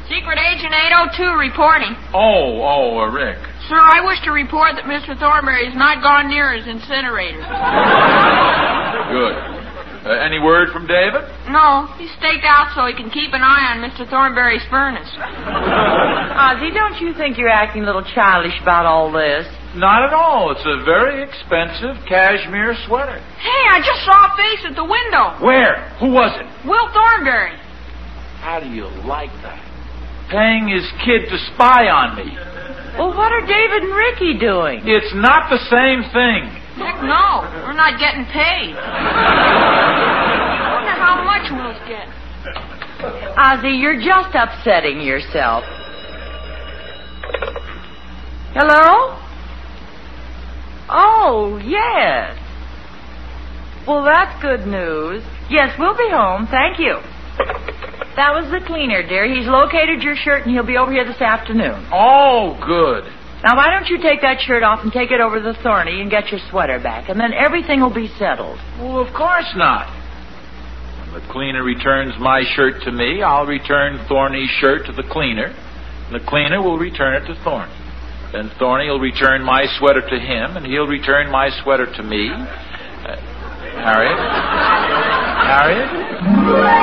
Secret Agent 802 reporting. Rick. Sir, I wish to report that Mr. Thornberry has not gone near his incinerator. Good. Any word from David? No, he's staked out so he can keep an eye on Mr. Thornberry's furnace. Ozzy, don't you think you're acting a little childish about all this? Not at all. It's a very expensive cashmere sweater. Hey, I just saw a face at the window. Where? Who was it? Will Thornberry. How do you like that? Paying his kid to spy on me. Well, what are David and Ricky doing? It's not the same thing. Heck no, we're not getting paid. I wonder how much Will's getting. Ozzy, you're just upsetting yourself. Hello? Oh, yes. Well, that's good news. Yes, we'll be home. Thank you. That was the cleaner, dear. He's located your shirt, and he'll be over here this afternoon. Oh, good. Now, why don't you take that shirt off and take it over to the Thorny and get your sweater back, and then everything will be settled. Well, of course not. When the cleaner returns my shirt to me, I'll return Thorny's shirt to the cleaner, and the cleaner will return it to Thorny. Then Thorny will return my sweater to him, and he'll return my sweater to me. Harriet?